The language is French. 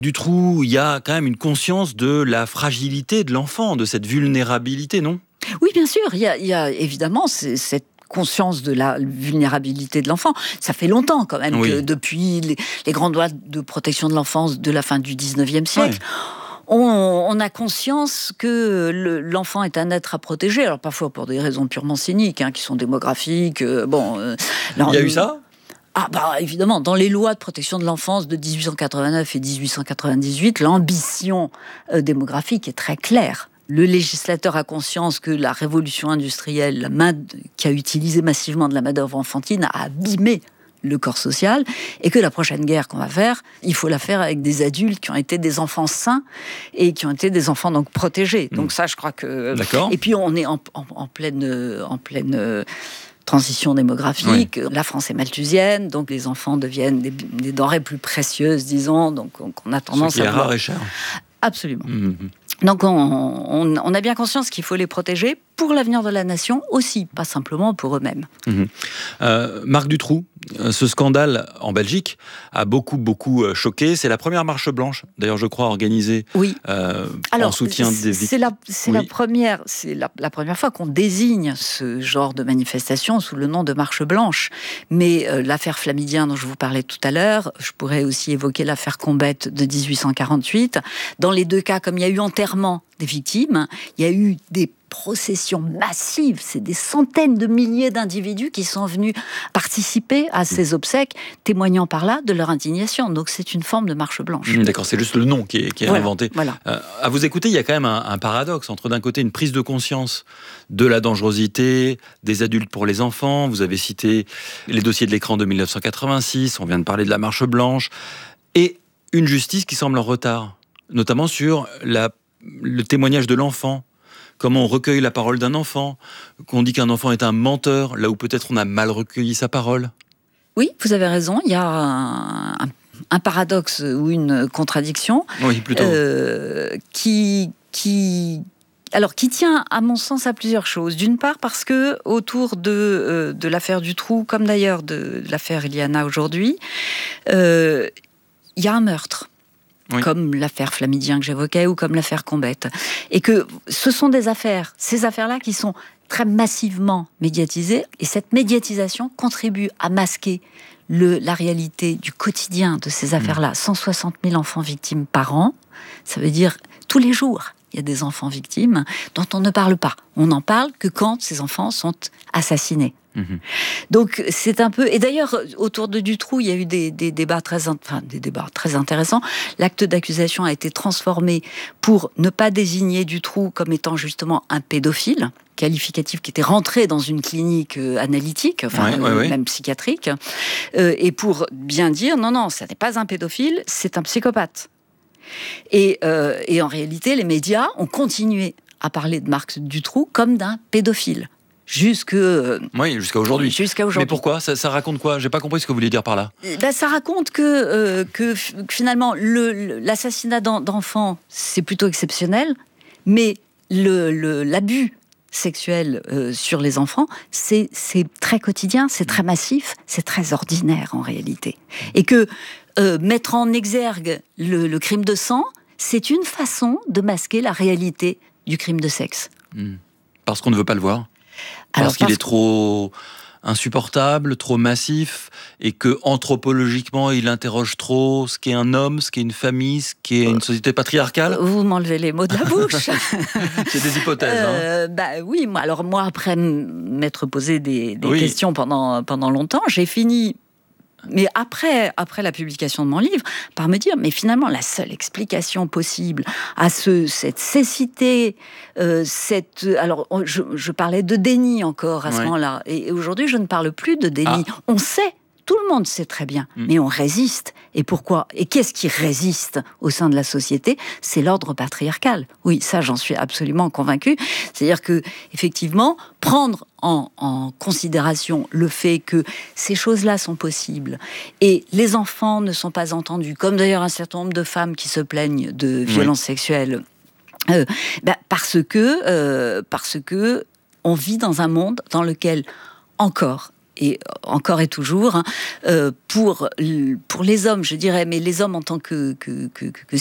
Dutroux, il y a quand même une conscience de la fragilité de l'enfant, de cette vulnérabilité, non ? Oui, bien sûr, il y a évidemment cette conscience de la vulnérabilité de l'enfant. Ça fait longtemps quand même que depuis les grandes lois de protection de l'enfance de la fin du 19e siècle, on a conscience que l'enfant est un être à protéger. Alors parfois pour des raisons purement cyniques, qui sont démographiques. Il y a eu ça ? Évidemment, dans les lois de protection de l'enfance de 1889 et 1898, l'ambition démographique est très claire. Le législateur a conscience que la révolution industrielle, qui a utilisé massivement de la main-d'œuvre enfantine, a abîmé le corps social, et que la prochaine guerre qu'on va faire, il faut la faire avec des adultes qui ont été des enfants sains et qui ont été des enfants donc protégés. Donc ça, je crois que... D'accord. Et puis on est en pleine transition démographique. Oui. La France est malthusienne, donc les enfants deviennent des denrées plus précieuses, disons. Donc on a tendance à... Ce qui est rare et cher. Absolument. Donc on a bien conscience qu'il faut les protéger pour l'avenir de la nation aussi, pas simplement pour eux-mêmes. Marc Dutroux, ce scandale en Belgique a beaucoup choqué. C'est la première marche blanche, d'ailleurs je crois organisée en soutien des victimes. C'est la première fois qu'on désigne ce genre de manifestation sous le nom de marche blanche. Mais l'affaire Flamidien dont je vous parlais tout à l'heure, je pourrais aussi évoquer l'affaire Combette de 1848. Dans les deux cas, comme il y a eu enterrement des victimes, il y a eu des processions massives, c'est des centaines de milliers d'individus qui sont venus participer à ces obsèques, témoignant par là de leur indignation. Donc c'est une forme de marche blanche. D'accord, c'est juste le nom qui est inventé. Voilà. À vous écouter, il y a quand même un paradoxe entre d'un côté une prise de conscience de la dangerosité des adultes pour les enfants. Vous avez cité les dossiers de l'écran de 1986, on vient de parler de la marche blanche, et une justice qui semble en retard, notamment sur le témoignage de l'enfant. Comment on recueille la parole d'un enfant, qu'on dit qu'un enfant est un menteur, là où peut-être on a mal recueilli sa parole. Oui, vous avez raison, il y a un paradoxe ou une contradiction qui tient, à mon sens, à plusieurs choses. D'une part, parce que autour de l'affaire Dutroux, comme d'ailleurs de l'affaire Iliana aujourd'hui, il y a un meurtre. Oui. Comme l'affaire Flamidien que j'évoquais ou comme l'affaire Combette. Et que ce sont ces affaires-là qui sont très massivement médiatisées, et cette médiatisation contribue à masquer la réalité du quotidien de ces affaires-là. 160 000 enfants victimes par an, ça veut dire tous les jours. Il y a des enfants victimes dont on ne parle pas. On n'en parle que quand ces enfants sont assassinés. Donc c'est un peu... Et d'ailleurs, autour de Dutroux, il y a eu des débats très intéressants. L'acte d'accusation a été transformé pour ne pas désigner Dutroux comme étant justement un pédophile, qualificatif qui était rentré dans une clinique analytique, même psychiatrique, et pour bien dire, non, ça n'est pas un pédophile, c'est un psychopathe. Et en réalité, les médias ont continué à parler de Marc Dutroux comme d'un pédophile. Jusqu'à aujourd'hui. Mais pourquoi ? Ça raconte quoi ? J'ai pas compris ce que vous vouliez dire par là. Ça raconte que finalement, l'assassinat d'enfants, c'est plutôt exceptionnel, mais l'abus sexuel sur les enfants, c'est très quotidien, c'est très massif, c'est très ordinaire en réalité. Et que mettre en exergue le crime de sang, c'est une façon de masquer la réalité du crime de sexe. Parce qu'on ne veut pas le voir ? Parce qu'il est trop insupportable, trop massif, et que anthropologiquement il interroge trop ce qu'est un homme, ce qu'est une famille, ce qu'est une société patriarcale. Vous m'enlevez les mots de la bouche. C'est des hypothèses. Oui, moi après m'être posé des questions pendant longtemps, j'ai fini. Mais après la publication de mon livre, par me dire, mais finalement, la seule explication possible à cette cécité, alors, je parlais de déni encore à ce moment-là. Et aujourd'hui, je ne parle plus de déni. On sait, tout le monde sait très bien, mais on résiste. Et pourquoi ? Et qu'est-ce qui résiste au sein de la société ? C'est l'ordre patriarcal. Oui, ça, j'en suis absolument convaincue. C'est-à-dire que, effectivement, prendre en considération le fait que ces choses-là sont possibles et les enfants ne sont pas entendus, comme d'ailleurs un certain nombre de femmes qui se plaignent de violences sexuelles, parce que on vit dans un monde dans lequel encore et encore et toujours, pour les hommes, je dirais, mais les hommes en tant que